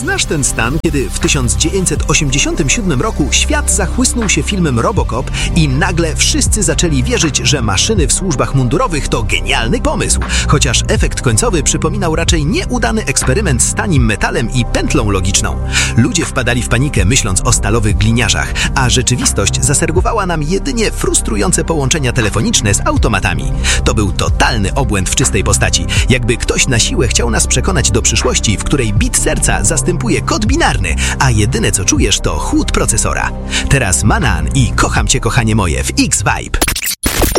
Znasz ten stan, kiedy w 1987 roku świat zachłysnął się filmem Robocop i nagle wszyscy zaczęli wierzyć, że maszyny w służbach mundurowych to genialny pomysł, chociaż efekt końcowy przypominał raczej nieudany eksperyment z tanim metalem i pętlą logiczną. Ludzie wpadali w panikę, myśląc o stalowych gliniarzach, a rzeczywistość zaserwowała nam jedynie frustrujące połączenia telefoniczne z automatami. To był totalny obłęd w czystej postaci, jakby ktoś na siłę chciał nas przekonać do przyszłości, w której bit serca zastępuje kod binarny, a jedyne co czujesz to chłód procesora. Teraz Manan i Kocham Cię kochanie moje w X-Vibe.